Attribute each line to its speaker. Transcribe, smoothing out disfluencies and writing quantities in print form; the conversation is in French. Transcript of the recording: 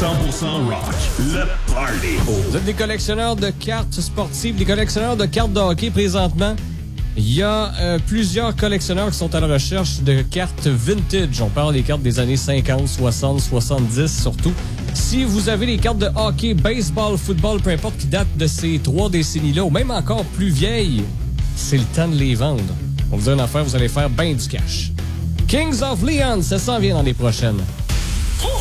Speaker 1: rock, le party.
Speaker 2: Vous êtes des collectionneurs de cartes sportives, des collectionneurs de cartes de hockey présentement. Il y a plusieurs collectionneurs qui sont à la recherche de cartes vintage. On parle des cartes des années 50, 60, 70 surtout. Si vous avez des cartes de hockey, baseball, football, peu importe, qui datent de ces 3 décennies-là, ou même encore plus vieilles, c'est le temps de les vendre. On vous dit une affaire, vous allez faire bien du cash. Kings of Leon, ça s'en vient dans les prochaines.